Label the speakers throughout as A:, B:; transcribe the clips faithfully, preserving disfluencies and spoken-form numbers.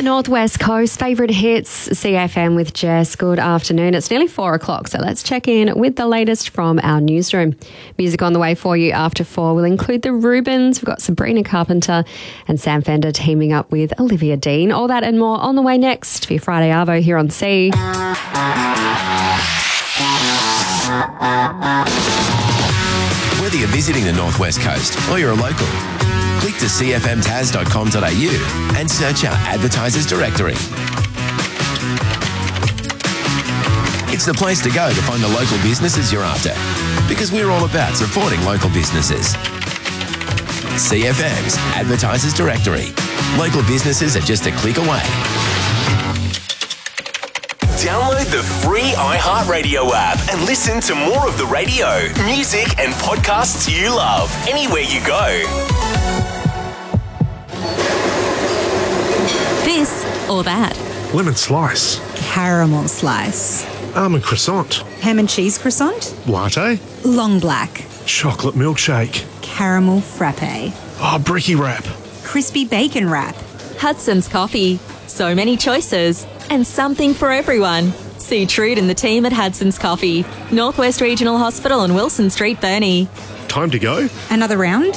A: Northwest Coast, favourite hits, C F M with Jess. Good afternoon. It's nearly four o'clock, so let's check in with the latest from our newsroom. Music on the way for you after four will include the Rubens. We've got Sabrina Carpenter and Sam Fender teaming up with Olivia Dean. All that and more on the way next for your Friday Arvo here on C.
B: Whether you're visiting the Northwest Coast or you're a local, click to c f m tas dot com dot a u and search our advertisers directory. It's the place to go to find the local businesses you're after, because we're all about supporting local businesses. C F M's Advertisers Directory. Local businesses are just a click away.
C: Download the free iHeartRadio app and listen to more of the radio, music and podcasts you love anywhere you go.
D: This or that.
E: Lemon slice.
F: Caramel slice.
E: Almond croissant.
F: Ham and cheese croissant.
E: Latte.
F: Long black.
E: Chocolate milkshake.
F: Caramel frappe.
E: Oh, bricky wrap.
F: Crispy bacon wrap.
D: Hudson's Coffee. So many choices and something for everyone. See Trude and the team at Hudson's Coffee. Northwest Regional Hospital on Wilson Street, Burnie.
E: Time to go.
F: Another round?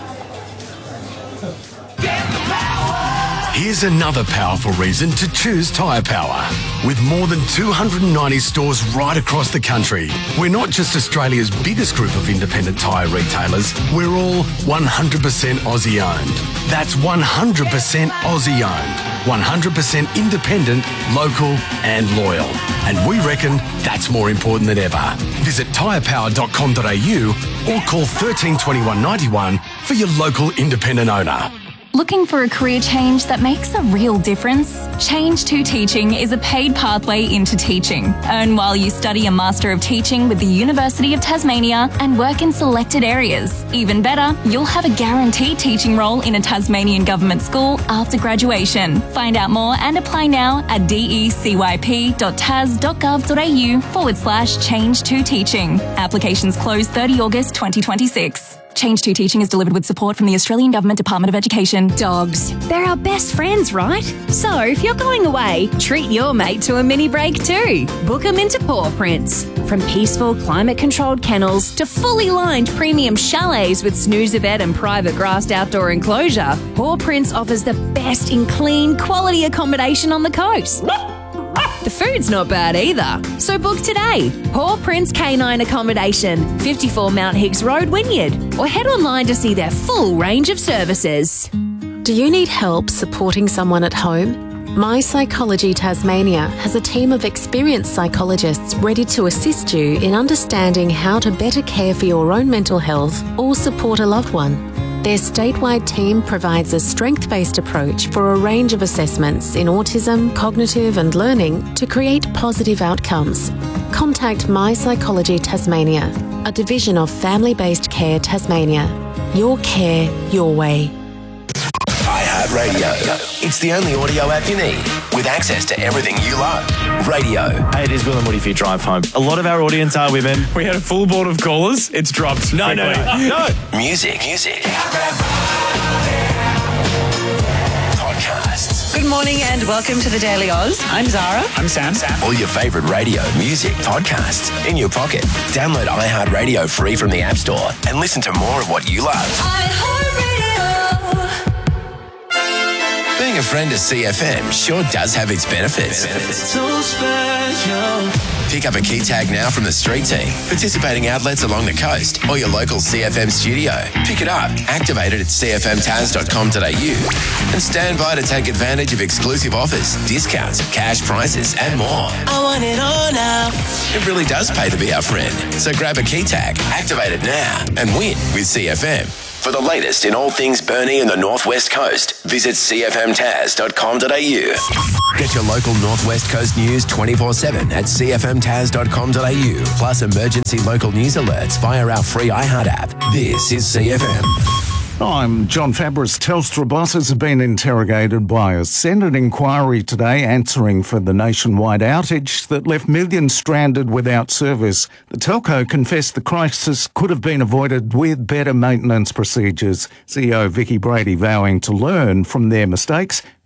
G: Here's another powerful reason to choose Tyre Power. With more than two hundred ninety stores right across the country, we're not just Australia's biggest group of independent tyre retailers, we're all one hundred percent Aussie owned. That's one hundred percent Aussie owned, one hundred percent independent, local and loyal. And we reckon that's more important than ever. Visit tyre power dot com dot a u or call one three two one, nine one for your local independent owner.
H: Looking for a career change that makes a real difference? Change to Teaching is a paid pathway into teaching. Earn while you study a Master of Teaching with the University of Tasmania and work in selected areas. Even better, you'll have a guaranteed teaching role in a Tasmanian government school after graduation. Find out more and apply now at decyp dot tas dot gov dot a u forward slash change to teaching. Applications close thirtieth of August twenty twenty-six. Change to Teaching is delivered with support from the Australian Government Department of Education.
I: Dogs. They're our best friends, right? So if you're going away, treat your mate to a mini break too. Book them into Paw Prints. From peaceful, climate-controlled kennels to fully lined premium chalets with snoozer bed and private grassed outdoor enclosure, Paw Prints offers the best in clean, quality accommodation on the coast. The food's not bad either. So book today. Paw Prints Canine Accommodation, fifty-four Mount Higgs Road, Wynyard. Or head online to see their full range of services.
J: Do you need help supporting someone at home? My Psychology Tasmania has a team of experienced psychologists ready to assist you in understanding how to better care for your own mental health or support a loved one. Their statewide team provides a strength-based approach for a range of assessments in autism, cognitive and learning to create positive outcomes. Contact My Psychology Tasmania, a division of Family-Based Care Tasmania. Your care, your way.
B: iHeartRadio. It's the only audio app you need, with access to everything you love. Radio.
K: Hey, it is Will and Woody for your drive home. A lot of our audience are women. We had a full board of callers. It's dropped. No, no, no, no.
B: Music. Music. Podcasts.
L: Good morning and welcome to the Daily Oz. I'm Zara.
K: I'm Sam. Sam.
B: All your favourite radio, music, podcasts in your pocket. Download iHeartRadio free from the App Store and listen to more of what you love. Being a friend of C F M sure does have its benefits.
M: So special.
B: Pick up a key tag now from the street team, participating outlets along the coast, or your local C F M studio. Pick it up, activate it at c f m tas dot com dot a u, and stand by to take advantage of exclusive offers, discounts, cash prizes, and more.
M: I want it all now.
B: It really does pay to be our friend. So grab a key tag, activate it now, and win with C F M. For the latest in all things Burnie and the Northwest Coast, visit c f m tas dot com dot a u. Get your local Northwest Coast news twenty-four seven at c f m tas dot com dot a u, plus emergency local news alerts via our free iHeart app. This is C F M.
N: I'm John Fabris. Telstra bosses have been interrogated by a Senate inquiry today answering for the nationwide outage that left millions stranded without service. The telco confessed the crisis could have been avoided with better maintenance procedures. C E O Vicky Brady vowing to learn from their mistakes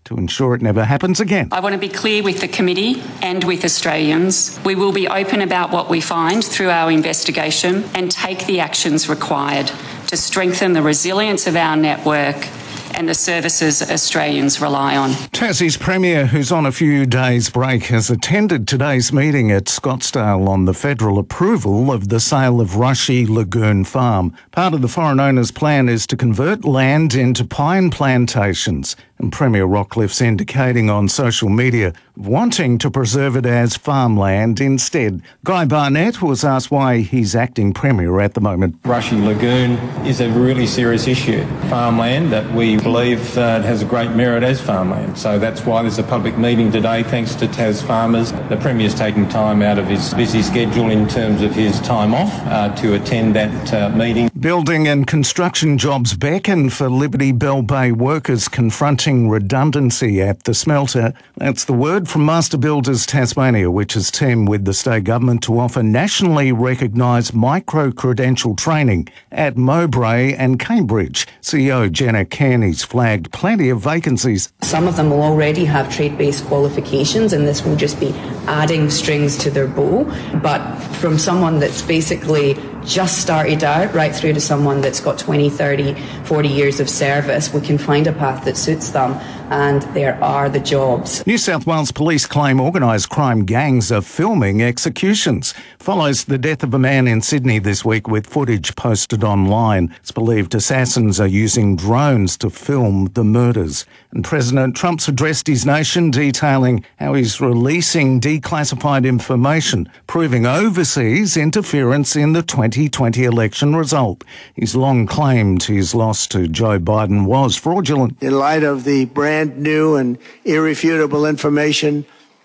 N: to ensure it never happens again.
O: I want to be clear with the committee and with Australians. We will be open about what we find through our investigation and take the actions required to strengthen the resilience of our network and the services Australians rely on.
N: Tassie's Premier, who's on a few days' break, has attended today's meeting at Scottsdale on the federal approval of the sale of Rushy Lagoon Farm. Part of the foreign owner's plan is to convert land into pine plantations, and Premier Rockliffe's indicating on social media wanting to preserve it as farmland instead. Guy Barnett was asked why he's acting Premier at the moment.
P: Rushy Lagoon is a really serious issue. Farmland that we believe uh, has a great merit as farmland. So that's why there's a public meeting today, thanks to Tas farmers. The Premier's taking time out of his busy schedule in terms of his time off uh, to attend that uh, meeting.
N: Building and construction jobs beckon for Liberty Bell Bay workers confronting redundancy at the smelter. That's the word from Master Builders Tasmania, which has teamed with the state government to offer nationally recognised micro-credential training at Mowbray and Cambridge. C E O Jenna Kearney's flagged plenty of vacancies.
Q: Some of them will already have trade-based qualifications, and this will just be adding strings to their bow. But from someone that's basically just started out right through to someone that's got twenty, thirty, forty years of service, we can find a path that suits them, and there are the jobs.
N: New South Wales police claim organised crime gangs are filming executions. Follows the death of a man in Sydney this week with footage posted online. It's believed assassins are using drones to film the murders. And President Trump's addressed his nation detailing how he's releasing declassified information, proving overseas interference in the twenty twenty election result. He's long claimed his loss to Joe Biden was fraudulent.
R: In light of the brand new and irrefutable information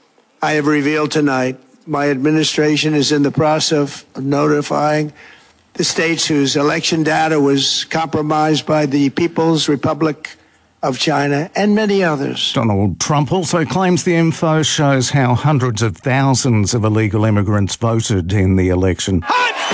R: I have revealed tonight, my administration is in the process of notifying the states whose election data was compromised by the People's Republic of China and many others.
N: Donald Trump also claims the info shows how hundreds of thousands of illegal immigrants voted in the election.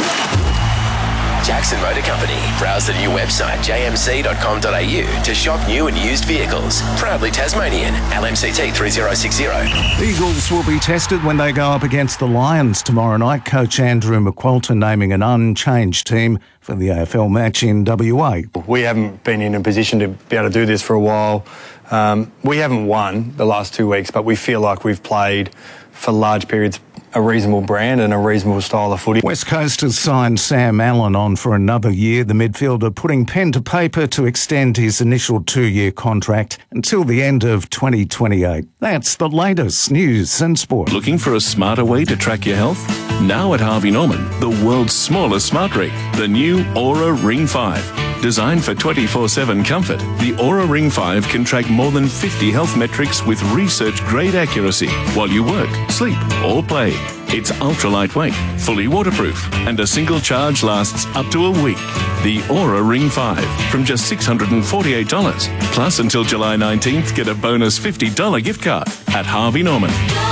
B: Jackson Motor Company. Browse the new website j m c dot com dot a u to shop new and used vehicles. Proudly Tasmanian. L M C T three zero six zero.
N: Eagles will be tested when they go up against the Lions tomorrow night. Coach Andrew McQualter naming an unchanged team for the A F L match in W A.
S: We haven't been in a position to be able to do this for a while. Um, we haven't won the last two weeks, but we feel like we've played for large periods a reasonable brand and a reasonable style of footy.
N: West Coast has signed Sam Allen on for another year. The midfielder putting pen to paper to extend his initial two-year contract until the end of twenty twenty-eight. That's the latest news and sport.
T: Looking for a smarter way to track your health? Now at Harvey Norman, the world's smallest smart ring, the new Aura Ring five. Designed for twenty-four seven comfort, the Aura Ring five can track more than fifty health metrics with research-grade accuracy while you work, sleep or play. It's ultra-lightweight, fully waterproof, and a single charge lasts up to a week. The Aura Ring five from just six hundred forty-eight dollars. Plus, until July nineteenth, get a bonus fifty dollars gift card at Harvey Norman.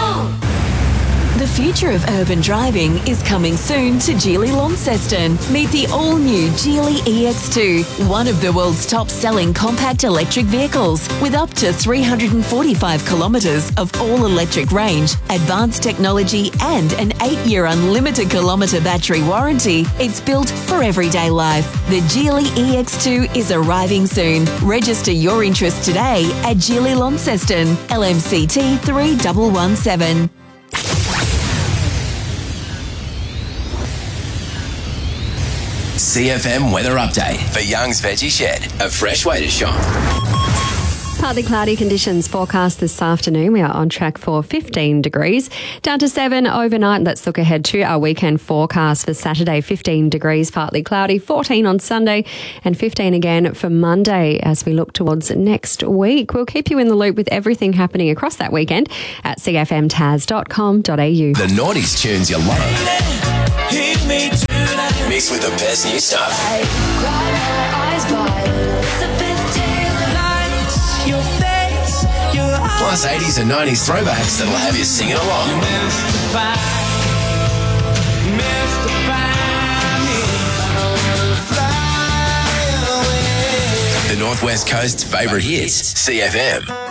D: The future of urban driving is coming soon to Geely Launceston. Meet the all-new Geely E X two, one of the world's top-selling compact electric vehicles. With up to three hundred forty-five kilometres of all-electric range, advanced technology and an eight-year unlimited kilometre battery warranty, it's built for everyday life. The Geely E X two is arriving soon. Register your interest today at Geely Launceston, L M C T three one one seven.
B: C F M weather update for Young's Veggie Shed, a fresh way to shop.
A: Partly cloudy conditions forecast this afternoon. We are on track for fifteen degrees. Down to seven overnight. Let's look ahead to our weekend forecast for Saturday. fifteen degrees, partly cloudy, fourteen on Sunday and fifteen again for Monday as we look towards next week. We'll keep you in the loop with everything happening across that weekend at c f m taz dot com dot a u.
B: The noughties tunes you love. Hit me tonight. Mixed with the best new stuff. I cry my eyes by Elizabeth Taylor. Lights, your face, your eyes. Plus eighties and nineties throwbacks that'll have you singing along. Mystify, mystify me. The Northwest Coast's favourite hits, C F M.